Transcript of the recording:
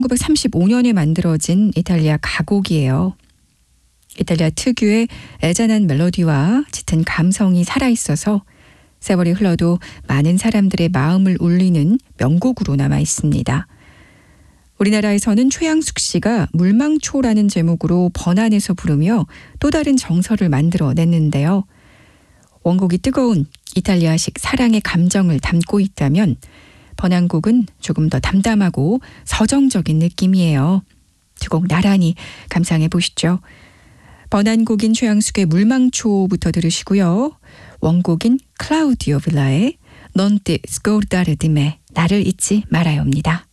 1935년에 만들어진 이탈리아 가곡이에요. 이탈리아 특유의 애잔한 멜로디와 짙은 감성이 살아있어서 세월이 흘러도 많은 사람들의 마음을 울리는 명곡으로 남아 있습니다. 우리나라에서는 최양숙 씨가 물망초라는 제목으로 번안해서 부르며 또 다른 정서를 만들어냈는데요. 원곡이 뜨거운 이탈리아식 사랑의 감정을 담고 있다면 번안곡은 조금 더 담담하고 서정적인 느낌이에요. 두 곡 나란히 감상해 보시죠. 번안곡인 최양숙의 물망초부터 들으시고요. 원곡인 클라우디오 빌라의 Non ti scordare di me, 나를 잊지 말아요입니다.